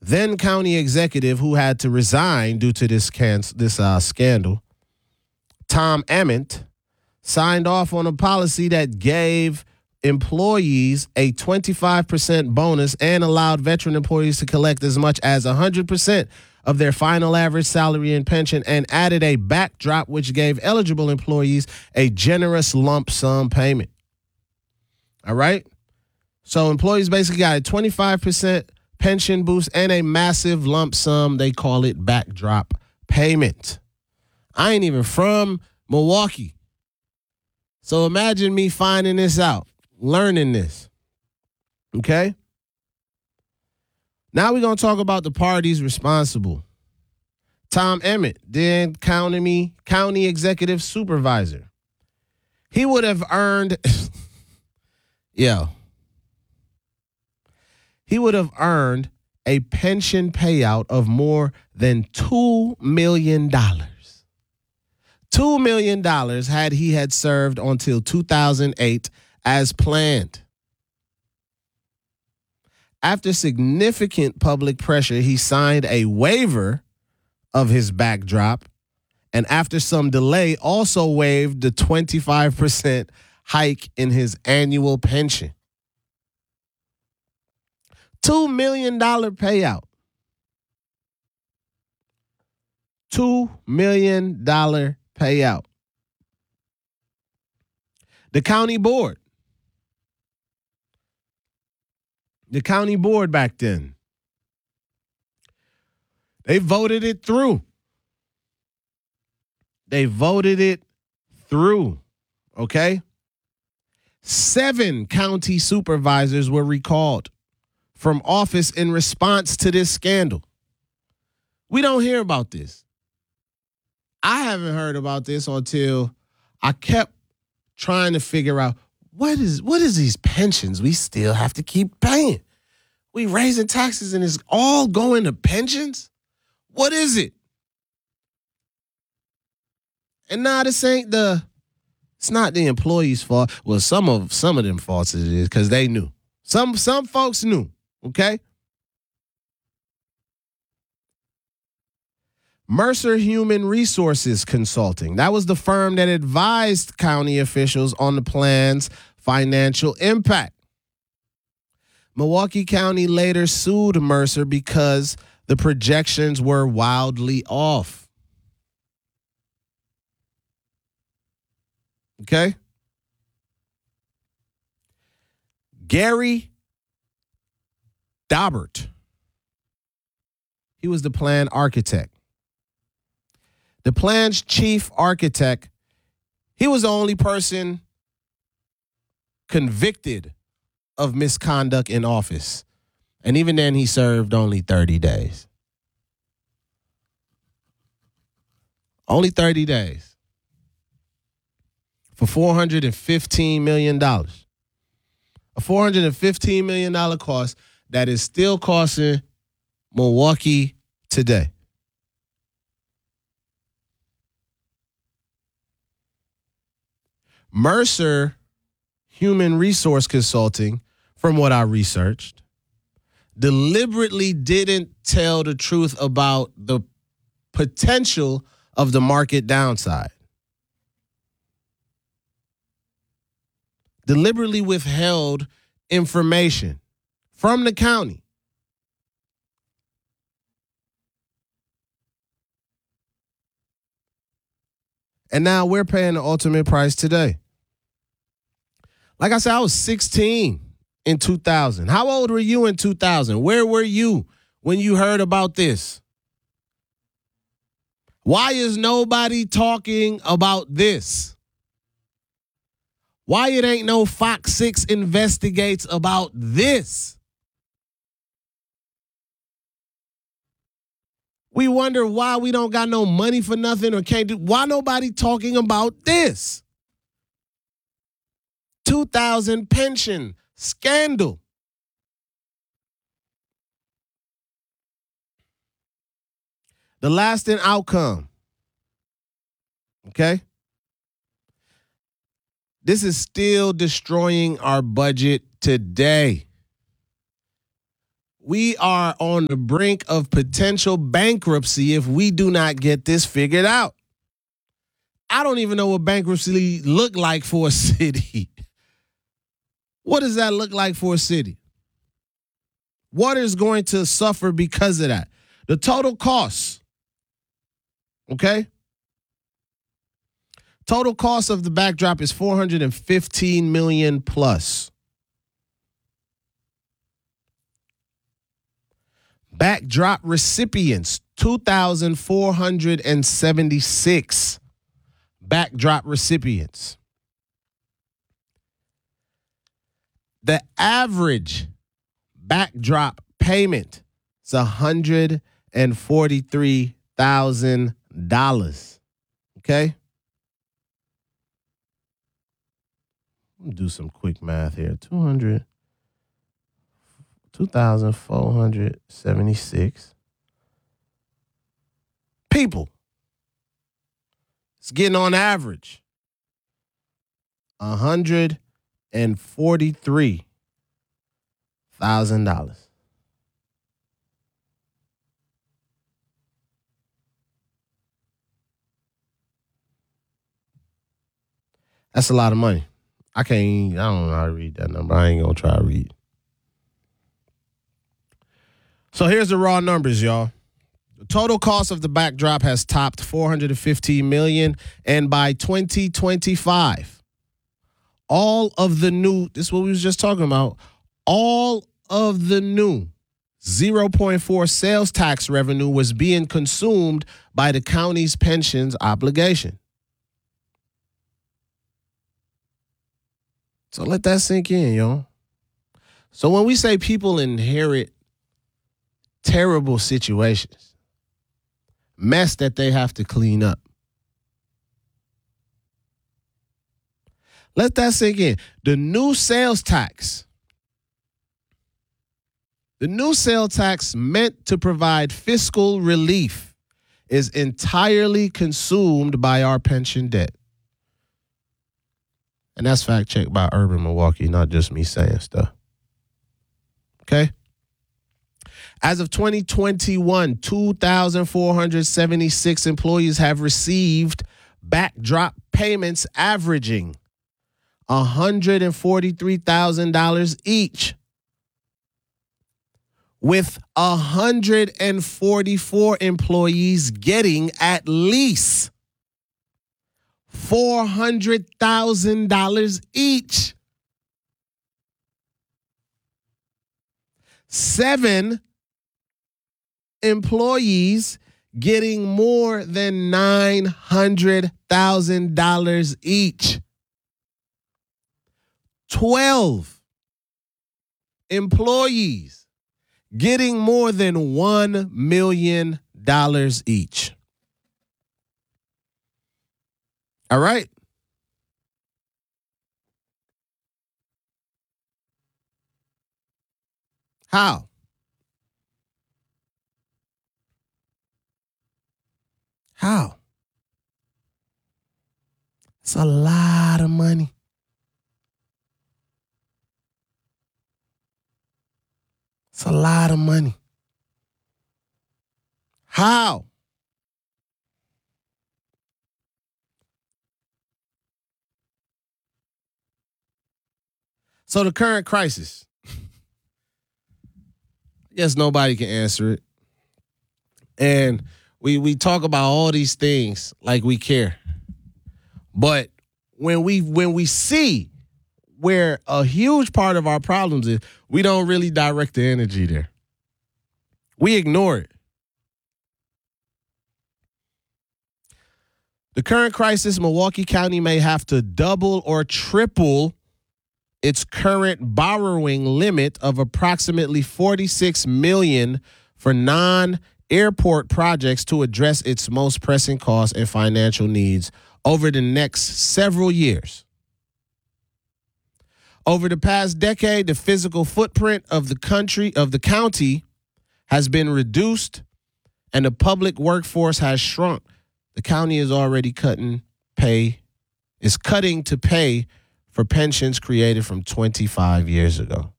then county executive who had to resign due to this scandal, Tom Ament, signed off on a policy that gave employees a 25% bonus and allowed veteran employees to collect as much as 100% of their final average salary and pension, and added a backdrop which gave eligible employees a generous lump sum payment. All right? So employees basically got a 25% pension boost and a massive lump sum. They call it backdrop payment. I ain't even from Milwaukee. So imagine me finding this out, learning this. Okay? Now we're going to talk about the parties responsible. Tom Emmett, then county executive supervisor. He would have earned, he would have earned a pension payout of more than $2 million. $2 million had he had served until 2008 as planned. After significant public pressure, he signed a waiver of his backdrop, and after some delay, also waived the 25% hike in his annual pension. $2 million payout. $2 million payout. The county board back then, they voted it through. Okay? 7 county supervisors were recalled from office in response to this scandal. We don't hear about this. I haven't heard about this until I kept trying to figure out what is these pensions we still have to keep paying? We raising taxes and it's all going to pensions? What is it? And now this ain't it's not the employees' fault. Well, some of them faults it is because they knew. Some folks knew, okay? Mercer Human Resources Consulting. That was the firm that advised county officials on the plan's financial impact. Milwaukee County later sued Mercer because the projections were wildly off. Okay? Gary Daubert. He was the plan architect. The plan's chief architect, he was the only person convicted of misconduct in office. And even then, he served only 30 days. Only 30 days. For $415 million. A $415 million cost that is still costing Milwaukee today. Mercer Human Resource Consulting, from what I researched, deliberately didn't tell the truth about the potential of the market downside. Deliberately withheld information from the county. And now we're paying the ultimate price today. Like I said, I was 16 in 2000. How old were you in 2000? Where were you when you heard about this? Why is nobody talking about this? Why it ain't no Fox 6 investigates about this? We wonder why we don't got no money for nothing or can't do. Why nobody talking about this? 2000 pension scandal. The lasting outcome. Okay? This is still destroying our budget today. We are on the brink of potential bankruptcy if we do not get this figured out. I don't even know what bankruptcy look like for a city. What does that look like for a city? What is going to suffer because of that? The total cost, okay? Total cost of the backdrop is $415 million plus. Backdrop recipients, 2,476 backdrop recipients. The average backdrop payment is $143,000. Okay? Let me do some quick math here. 2,476 people. It's getting on average $143,000. That's a lot of money. I don't know how to read that number. I ain't gonna try to read. So here's the raw numbers, y'all. The total cost of the backdrop has topped $415 million, and by 2025, all of the new, this is what we was just talking about, all of the new 0.4 sales tax revenue was being consumed by the county's pensions obligation. So let that sink in, y'all. So when we say people inherit terrible situations, mess that they have to clean up, let that sink in. The new sales tax meant to provide fiscal relief is entirely consumed by our pension debt. And that's fact checked by Urban Milwaukee, not just me saying stuff. Okay? As of 2021, 2,476 employees have received backdrop payments averaging $143,000 each, with 144 employees getting at least $400,000 each. 7 employees getting more than $900,000 each. 12 employees getting more than $1 million each. All right? How? How? It's a lot of money. It's a lot of money. How? So the current crisis, yes, nobody can answer it. And we talk about all these things like we care. But when we see where a huge part of our problems is, we don't really direct the energy there. We ignore it. The current crisis, Milwaukee County may have to double or triple its current borrowing limit of approximately $46 million for non-airport projects to address its most pressing costs and financial needs over the next several years. Over the past decade, the physical footprint of the county has been reduced and the public workforce has shrunk. The county is already cutting to pay for pensions created from 25 years ago.